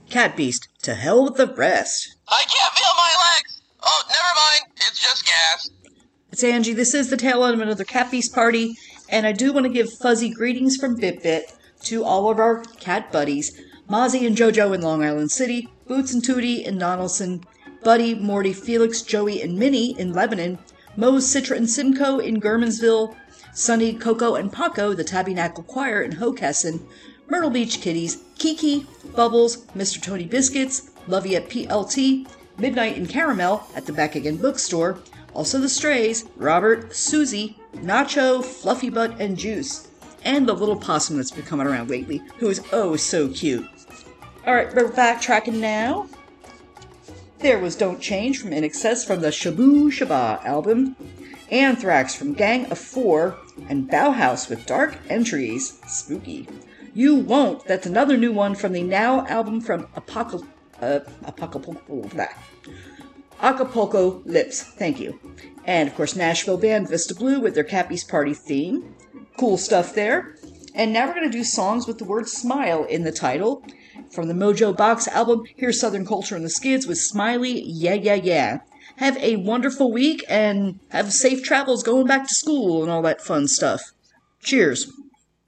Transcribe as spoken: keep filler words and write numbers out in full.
Cat Beast, to hell with the rest. I can't feel my legs! Oh, never mind. It's just gas. It's Angie. This is the tail end of another Cat Beast party, and I do want to give fuzzy greetings from BitBit to all of our cat buddies. Mozzie and JoJo in Long Island City, Boots and Tootie in Donaldson, Buddy, Morty, Felix, Joey, and Minnie in Lebanon, Mose, Citra, and Simcoe in Germansville, Sunny, Coco, and Paco, the Tabernacle Choir in Hockessin, Myrtle Beach Kitties, Kiki, Bubbles, Mister Tony Biscuits, Lovey at P L T, Midnight in Caramel at the Back Again Bookstore, also the Strays, Robert, Susie, Nacho, Fluffy Butt, and Juice, and the little possum that's been coming around lately, who is oh so cute. Alright, we're backtracking now. There was Don't Change from I N X S from the Shaboo Shabba album, Anthrax from Gang of Four, and Bauhaus with Dark Entries, spooky. You Won't, that's another new one from the Now album from Apocal... Uh, Apocalypse... Acapulco Lips, thank you. And of course Nashville band Vista Blue with their Cat Beast Party theme. Cool stuff there. And now we're going to do songs with the word smile in the title. From the Mojo Box album, here's Southern Culture and the Skids with Smiley, Yeah Yeah Yeah. Have a wonderful week and have safe travels going back to school and all that fun stuff. Cheers.